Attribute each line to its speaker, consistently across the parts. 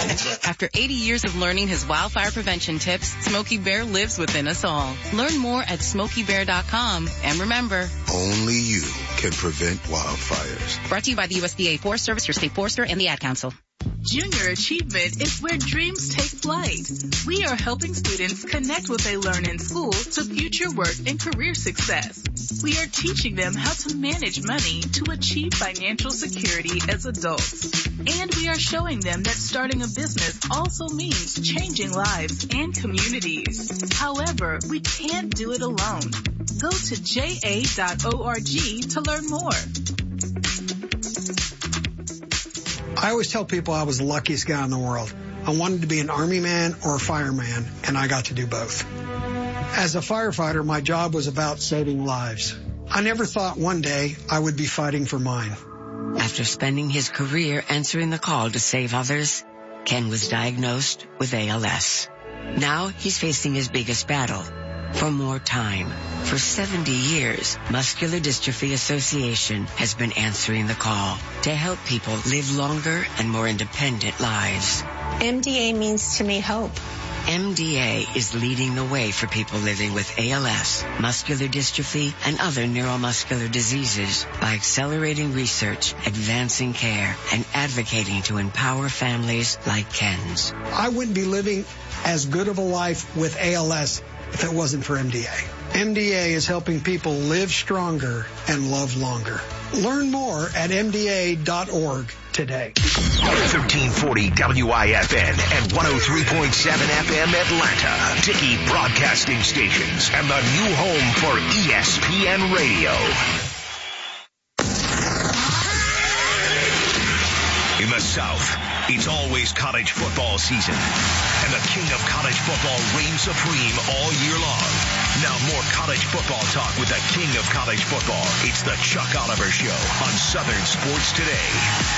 Speaker 1: After 80 years of learning his wildfire prevention tips, Smokey Bear lives within us all. Learn more at SmokeyBear.com. And remember,
Speaker 2: only you can prevent wildfires.
Speaker 1: Brought to you by the USDA Forest Service, your state forester, and the Ad Council.
Speaker 3: Junior Achievement is where dreams take flight. We are helping students connect what they learn in school to future work and career success. We are teaching them how to manage money to achieve financial security as adults. And we are showing them that starting a business also means changing lives and communities. However, we can't do it alone. Go to ja.org to learn more.
Speaker 4: I always tell people I was the luckiest guy in the world. I wanted to be an Army man or a fireman, and I got to do both. As a firefighter, my job was about saving lives. I never thought one day I would be fighting for mine.
Speaker 5: After spending his career answering the call to save others, Ken was diagnosed with ALS. Now he's facing his biggest battle, for more time. For 70 years, Muscular Dystrophy Association has been answering the call to help people live longer and more independent lives.
Speaker 6: MDA means to me hope.
Speaker 5: MDA is leading the way for people living with ALS, muscular dystrophy, and other neuromuscular diseases by accelerating research, advancing care, and advocating to empower families like Ken's.
Speaker 4: I wouldn't be living as good of a life with ALS if it wasn't for MDA. MDA is helping people live stronger and love longer. Learn more at MDA.org today.
Speaker 7: 1340 WIFN and 103.7 FM Atlanta. Dickey Broadcasting Stations and the new home for ESPN Radio. In the South, it's always college football season, and the king of college football reigns supreme all year long. Now more college football talk with the king of college football. It's the Chuck Oliver Show on Southern Sports Today.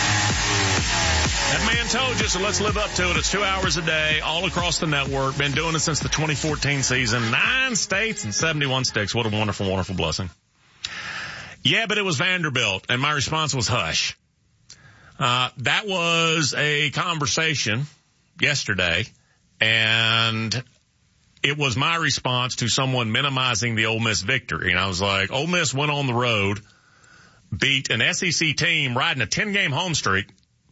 Speaker 8: That man told you, so let's live up to it. It's 2 hours a day, all across the network. Been doing it since the 2014 season. 9 states and 71 sticks. What a wonderful, wonderful blessing. Yeah, but it was Vanderbilt, and my response was hush. That was a conversation yesterday, and it was my response to someone minimizing the Ole Miss victory. And I was like, Ole Miss went on the road, beat an SEC team riding a 10-game home streak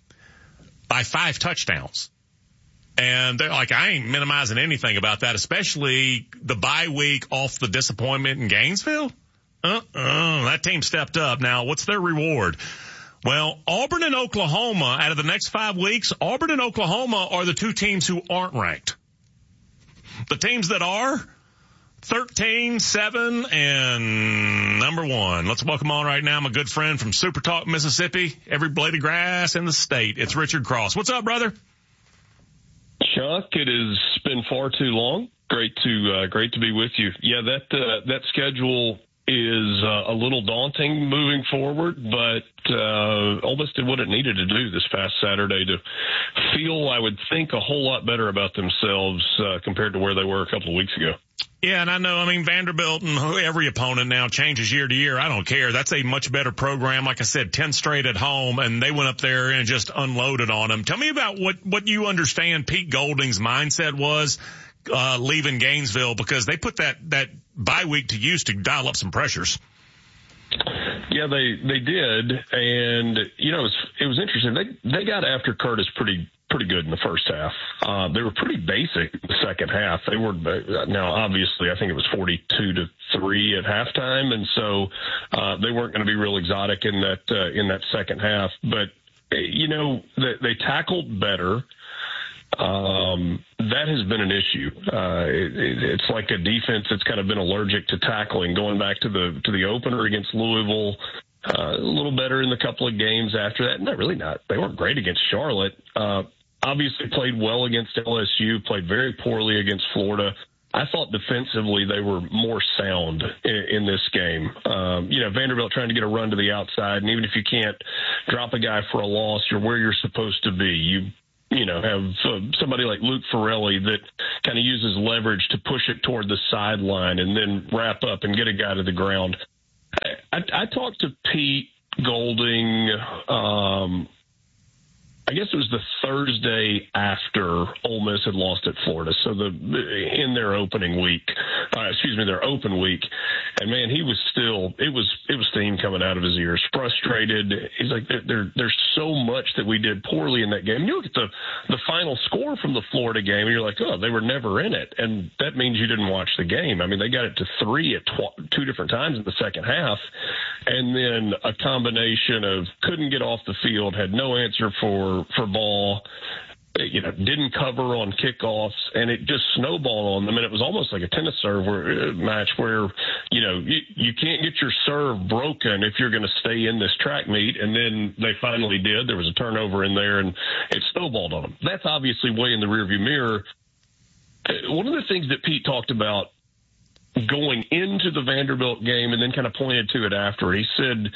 Speaker 8: by 5 touchdowns. And they're like, I ain't minimizing anything about that, especially the bye week off the disappointment in Gainesville. That team stepped up. Now, what's their reward? Well, Auburn and Oklahoma, out of the next 5 weeks, Auburn and Oklahoma are the 2 teams who aren't ranked. The teams that are 13, 7, and number 1. Let's welcome on right now my good friend from Super Talk, Mississippi. Every blade of grass in the state. It's Richard Cross. What's up, brother?
Speaker 9: Chuck, it has been far too long. Great to be with you. Yeah, that schedule is a little daunting moving forward, but Ole Miss did what it needed to do this past Saturday to feel, I would think, a whole lot better about themselves compared to where they were a couple of weeks ago.
Speaker 8: Yeah, and I know, Vanderbilt and every opponent now changes year to year. I don't care. That's a much better program. Like I said, 10 straight at home, and they went up there and just unloaded on them. Tell me about what you understand Pete Golding's mindset was leaving Gainesville, because they put that bye week to use to dial up some pressures.
Speaker 9: Yeah, they did, and it was interesting. They got after Curtis pretty good in the first half. They were pretty basic in the second half. They were now obviously I think it was 42-3 at halftime, and so they weren't going to be real exotic in that second half. But they tackled better. That has been an issue. It's like a defense that's kind of been allergic to tackling. Going back to the opener against Louisville, a little better in the couple of games after that. Not. They weren't great against Charlotte. Obviously played well against LSU, played very poorly against Florida. I thought defensively they were more sound in this game. Vanderbilt trying to get a run to the outside, and even if you can't drop a guy for a loss, you're where you're supposed to be. You have somebody like Luke Farrelly that kind of uses leverage to push it toward the sideline and then wrap up and get a guy to the ground. I talked to Pete Golding I guess it was the Thursday after Ole Miss had lost at Florida. So in their opening week, their open week. And man, he was still, it was steam coming out of his ears, frustrated. He's like, there's so much that we did poorly in that game. You look at the final score from the Florida game and you're like, oh, they were never in it. And that means you didn't watch the game. I mean, they got it to 3 at two different times in the second half. And then a combination of couldn't get off the field, had no answer for ball, didn't cover on kickoffs, and it just snowballed on them. And it was almost like a tennis serve match where, you can't get your serve broken if you're going to stay in this track meet. And then they finally did. There was a turnover in there, and it snowballed on them. That's obviously way in the rearview mirror. One of the things that Pete talked about going into the Vanderbilt game and then kind of pointed to it after, he said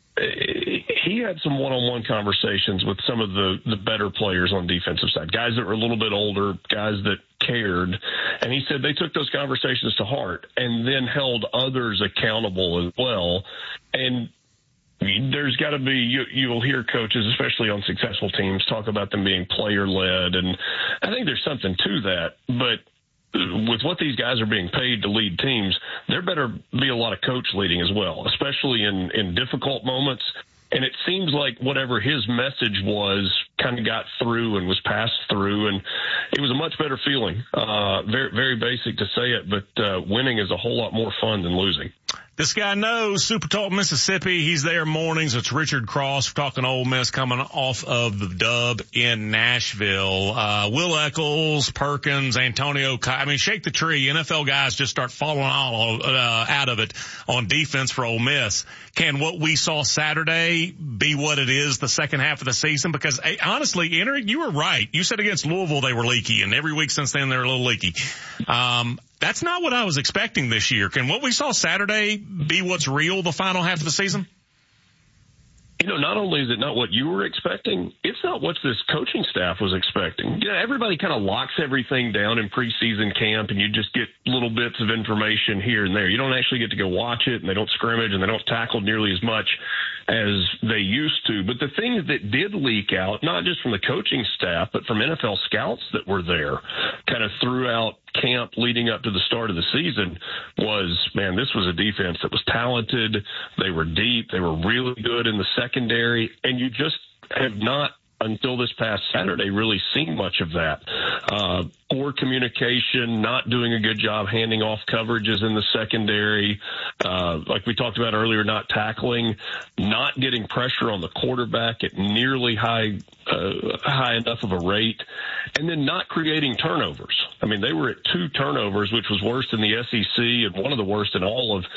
Speaker 9: he had some one-on-one conversations with some of the better players on defensive side, guys that were a little bit older, guys that cared. And he said they took those conversations to heart and then held others accountable as well. And there's got to be, you'll hear coaches, especially on successful teams, talk about them being player-led. And I think there's something to that. But with what these guys are being paid to lead teams, there better be a lot of coach leading as well, especially in difficult moments. And it seems like whatever his message was kind of got through and was passed through, and it was a much better feeling. Very, very basic to say it, but winning is a whole lot more fun than losing.
Speaker 8: This guy knows Super Talk Mississippi. He's there mornings. It's Richard Cross. We're talking Ole Miss coming off of the dub in Nashville. Will Eccles, Perkins, Antonio. Shake the tree. NFL guys just start falling out of it on defense for Ole Miss. Can what we saw Saturday be what it is the second half of the season? Because honestly, Enric, you were right. You said against Louisville they were leaky, and every week since then they're a little leaky. That's not what I was expecting this year. Can what we saw Saturday be what's real the final half of the season?
Speaker 9: Not only is it not what you were expecting, it's not what this coaching staff was expecting. Everybody kind of locks everything down in preseason camp, and you just get little bits of information here and there. You don't actually get to go watch it, and they don't scrimmage, and they don't tackle nearly as much as they used to. But the things that did leak out, not just from the coaching staff, but from NFL scouts that were there kind of throughout camp leading up to the start of the season, was, man, this was a defense that was talented. They were deep. They were really good in the secondary. And you just have not, until this past Saturday, really seen much of that. Poor communication, not doing a good job handing off coverages in the secondary. Like we talked about earlier, not tackling, not getting pressure on the quarterback at nearly high enough of a rate, and then not creating turnovers. I mean, they were at 2 turnovers, which was worse than the SEC and one of the worst in all of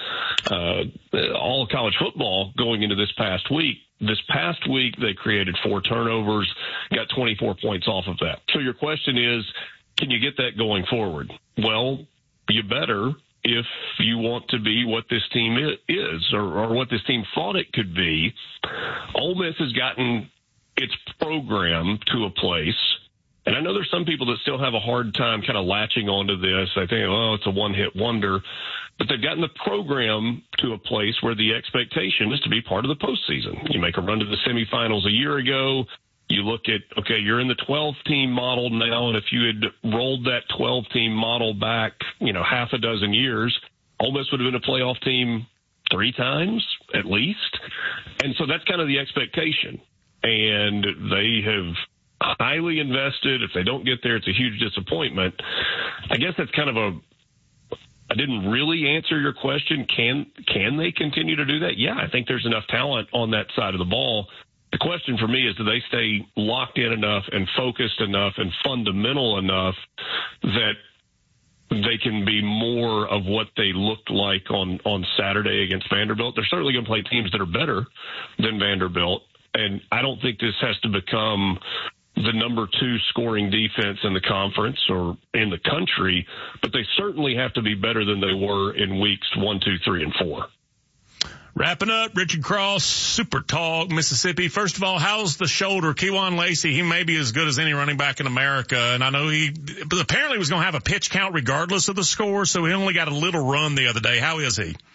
Speaker 9: college football going into this past week. This past week, they created 4 turnovers, got 24 points off of that. So your question is, can you get that going forward? Well, you better, if you want to be what this team is or what this team thought it could be. Ole Miss has gotten its program to a place, and I know there's some people that still have a hard time kind of latching onto this. I think, it's a one-hit wonder. But they've gotten the program to a place where the expectation is to be part of the postseason. You make a run to the semifinals a year ago. You look at, okay, you're in the 12-team model now, and if you had rolled that 12-team model back, half a dozen years, Ole Miss would have been a playoff team 3 times at least. And so that's kind of the expectation. And they have highly invested. If they don't get there, it's a huge disappointment. I guess that's kind of I didn't really answer your question. Can they continue to do that? Yeah, I think there's enough talent on that side of the ball. The question for me is, do they stay locked in enough and focused enough and fundamental enough that they can be more of what they looked like on Saturday against Vanderbilt? They're certainly going to play teams that are better than Vanderbilt, and I don't think this has to become the number 2 scoring defense in the conference or in the country, but they certainly have to be better than they were in weeks 1, 2, 3, and 4.
Speaker 8: Wrapping up, Richard Cross, Super Talk Mississippi. First of all, how's the shoulder? Kewan Lacey, he may be as good as any running back in America, and I know but apparently was going to have a pitch count regardless of the score, so he only got a little run the other day. How is he?